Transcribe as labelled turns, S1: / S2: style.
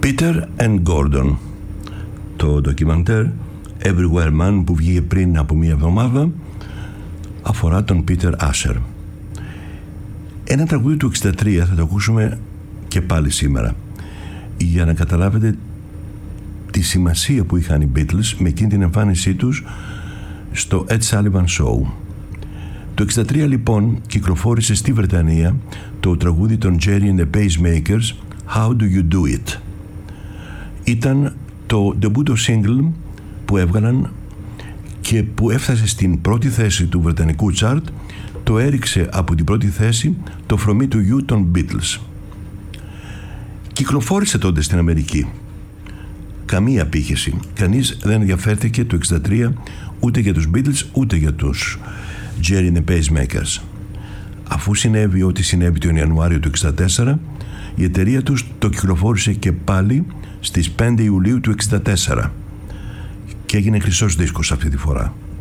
S1: Peter and Gordon, το ντοκιμαντέρ Everywhere Man που βγήκε πριν από μία εβδομάδα, αφορά τον Peter Asher. Ένα τραγούδι του 63 θα το ακούσουμε και πάλι σήμερα, για να καταλάβετε τη σημασία που είχαν οι Beatles με εκείνη την εμφάνισή τους στο Ed Sullivan Show. Το 63 λοιπόν κυκλοφόρησε στη Βρετανία το τραγούδι των Jerry and the Pacemakers, How Do You Do It. Ήταν το debut single που έβγαλαν και που έφτασε στην πρώτη θέση του βρετανικού chart. Το έριξε από την πρώτη θέση το From Me to You των Beatles. Κυκλοφόρησε τότε στην Αμερική. Καμία απήχηση. Κανείς δεν ενδιαφέρθηκε το 63 ούτε για τους Beatles ούτε για τους Jerry and the Pacemakers. Αφού συνέβη ό,τι συνέβη τον Ιανουάριο του 64, η εταιρεία τους το κυκλοφόρησε και πάλι στις 5 Ιουλίου του 64 και έγινε χρυσός δίσκος αυτή τη φορά.